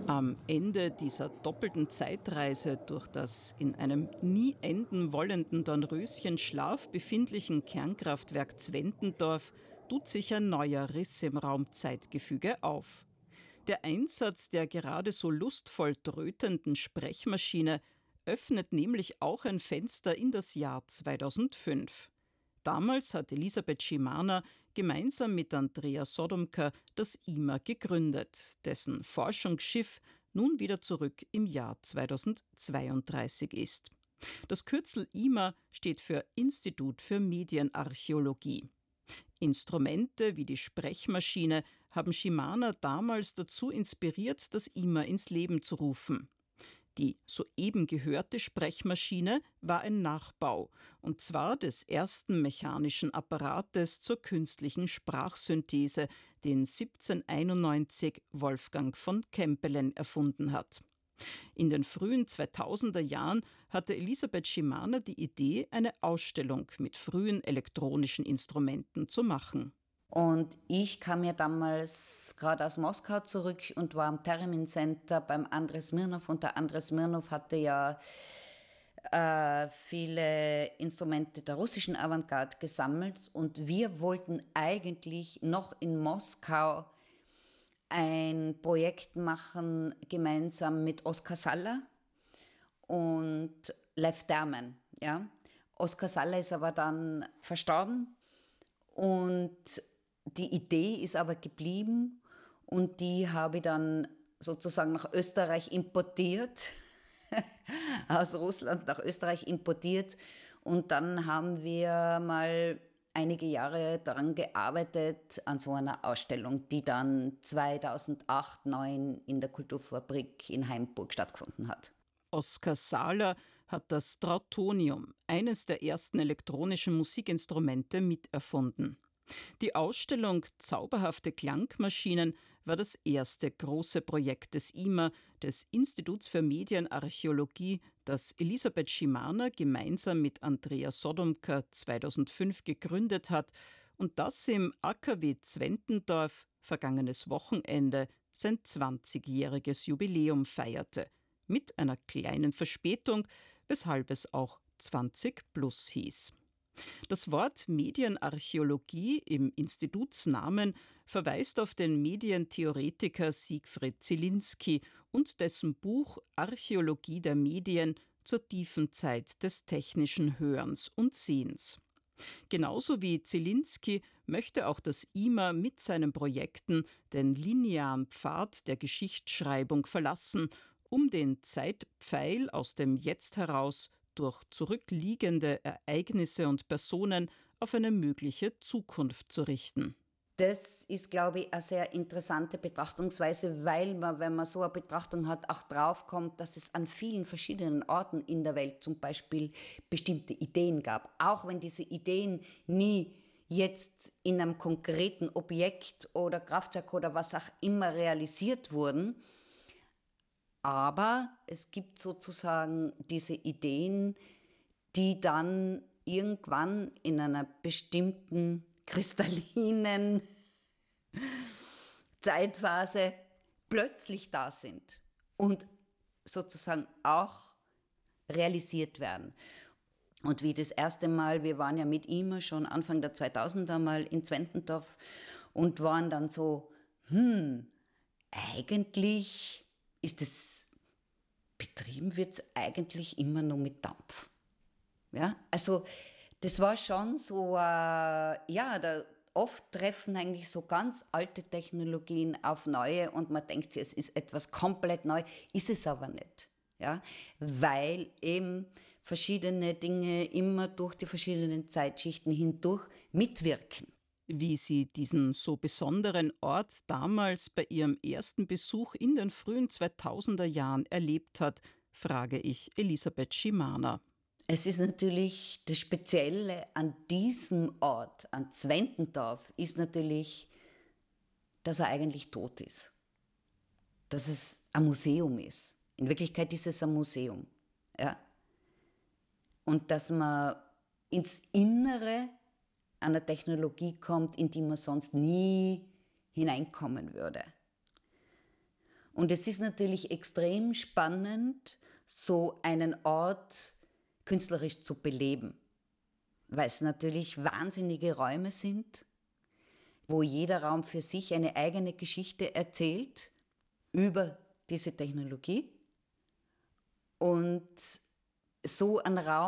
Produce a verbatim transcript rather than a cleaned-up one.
Am Ende dieser doppelten Zeitreise durch das in einem nie enden wollenden Dornröschenschlaf befindlichen Kernkraftwerk Zwentendorf tut sich ein neuer Riss im Raumzeitgefüge auf. Der Einsatz der gerade so lustvoll trötenden Sprechmaschine öffnet nämlich auch ein Fenster in das Jahr zweitausendfünf. Damals hat Elisabeth Szymaner gemeinsam mit Andreas Sodomka das I M A gegründet, dessen Forschungsschiff nun wieder zurück im Jahr zweitausendzweiunddreißig ist. Das Kürzel I M A steht für Institut für Medienarchäologie. Instrumente wie die Sprechmaschine haben Szymaner damals dazu inspiriert, das I M A ins Leben zu rufen. Die soeben gehörte Sprechmaschine war ein Nachbau, und zwar des ersten mechanischen Apparates zur künstlichen Sprachsynthese, den siebzehnhunderteinundneunzig Wolfgang von Kempelen erfunden hat. In den frühen zweitausender Jahren hatte Elisabeth Szymaner die Idee, eine Ausstellung mit frühen elektronischen Instrumenten zu machen. Und ich kam ja damals gerade aus Moskau zurück und war am Theremin Center beim Andrei Smirnow. Und der Andrei Smirnow hatte ja äh, viele Instrumente der russischen Avantgarde gesammelt. Und wir wollten eigentlich noch in Moskau ein Projekt machen, gemeinsam mit Oskar Salla und Lev Derman. Ja? Oskar Salla ist aber dann verstorben und die Idee ist aber geblieben und die habe ich dann sozusagen nach Österreich importiert, aus Russland nach Österreich importiert, und dann haben wir mal einige Jahre daran gearbeitet, an so einer Ausstellung, die dann zweitausendacht zweitausendneun in der Kulturfabrik in Hainburg stattgefunden hat. Oskar Salla hat das Trautonium, eines der ersten elektronischen Musikinstrumente, miterfunden. Die Ausstellung Zauberhafte Klangmaschinen war das erste große Projekt des I M A, des Instituts für Medienarchäologie, das Elisabeth Szymaner gemeinsam mit Andreas Sodomka zweitausendfünf gegründet hat und das im A K W Zwentendorf vergangenes Wochenende sein zwanzigjähriges Jubiläum feierte. Mit einer kleinen Verspätung, weshalb es auch zwanzig plus hieß. Das Wort Medienarchäologie im Institutsnamen verweist auf den Medientheoretiker Siegfried Zielinski und dessen Buch Archäologie der Medien zur tiefen Zeit des technischen Hörens und Sehens. Genauso wie Zielinski möchte auch das I M A mit seinen Projekten den linearen Pfad der Geschichtsschreibung verlassen, um den Zeitpfeil aus dem Jetzt heraus durch zurückliegende Ereignisse und Personen auf eine mögliche Zukunft zu richten. Das ist, glaube ich, eine sehr interessante Betrachtungsweise, weil man, wenn man so eine Betrachtung hat, auch draufkommt, dass es an vielen verschiedenen Orten in der Welt zum Beispiel bestimmte Ideen gab. Auch wenn diese Ideen nie jetzt in einem konkreten Objekt oder Kraftwerk oder was auch immer realisiert wurden. Aber es gibt sozusagen diese Ideen, die dann irgendwann in einer bestimmten kristallinen Zeitphase plötzlich da sind und sozusagen auch realisiert werden. Und wie das erste Mal, wir waren ja mit ihm schon Anfang der zweitausender mal in Zwentendorf und waren dann so, hm, eigentlich ist es, betrieben wird es eigentlich immer nur mit Dampf. Ja, also das war schon so, äh, ja, da oft treffen eigentlich so ganz alte Technologien auf neue und man denkt sich, es ist etwas komplett neu, ist es aber nicht. Ja, weil eben verschiedene Dinge immer durch die verschiedenen Zeitschichten hindurch mitwirken. Wie sie diesen so besonderen Ort damals bei ihrem ersten Besuch in den frühen zweitausender Jahren erlebt hat, frage ich Elisabeth Szymaner. Es ist natürlich das Spezielle an diesem Ort, an Zwentendorf, ist natürlich, dass er eigentlich tot ist. Dass es ein Museum ist. In Wirklichkeit ist es ein Museum. Ja? Und dass man ins Innere einer Technologie kommt, in die man sonst nie hineinkommen würde. Und es ist natürlich extrem spannend, so einen Ort künstlerisch zu beleben, weil es natürlich wahnsinnige Räume sind, wo jeder Raum für sich eine eigene Geschichte erzählt über diese Technologie. Und so ein Raum